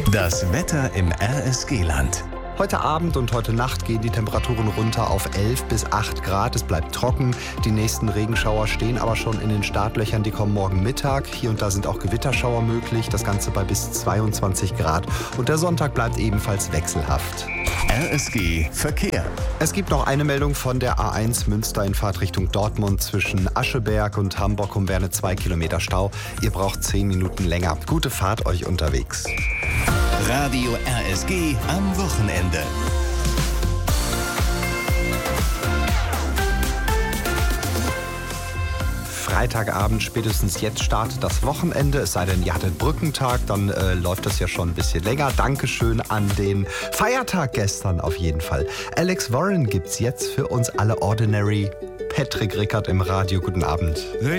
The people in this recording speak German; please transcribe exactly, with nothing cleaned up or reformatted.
Das Wetter im R S G-Land. Heute Abend und heute Nacht gehen die Temperaturen runter auf elf bis acht Grad. Es bleibt trocken. Die nächsten Regenschauer stehen aber schon in den Startlöchern. Die kommen morgen Mittag. Hier und da sind auch Gewitterschauer möglich. Das Ganze bei bis zweiundzwanzig Grad. Und der Sonntag bleibt ebenfalls wechselhaft. R S G Verkehr. Es gibt noch eine Meldung von der A eins Münster in Fahrtrichtung Dortmund zwischen Ascheberg und Hamburg-Humberne. Zwei Kilometer Stau. Ihr braucht zehn Minuten länger. Gute Fahrt euch unterwegs. Radio R S G am Wochenende. Freitagabend, spätestens jetzt startet das Wochenende. Es sei denn, ihr hattet Brückentag, dann äh, läuft das ja schon ein bisschen länger. Dankeschön an den Feiertag gestern auf jeden Fall. Alex Warren gibt's jetzt für uns alle Ordinary. Patrick Rickert im Radio. Guten Abend.